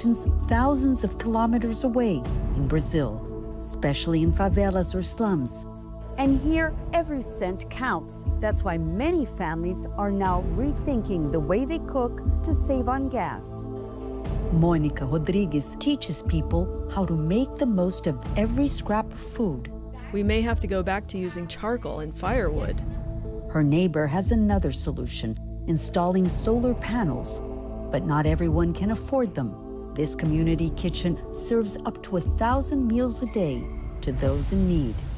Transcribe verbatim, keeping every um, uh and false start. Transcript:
kitchens thousands of kilometers away in Brazil, especially in favelas or slums. And here, every cent counts. That's why many families are now rethinking the way they cook to save on gas. Monica Rodrigues teaches people how to make the most of every scrap of food. We may have to go back to using charcoal and firewood. Her neighbor has another solution, installing solar panels, but not everyone can afford them. This community kitchen serves up to a thousand meals a day to those in need.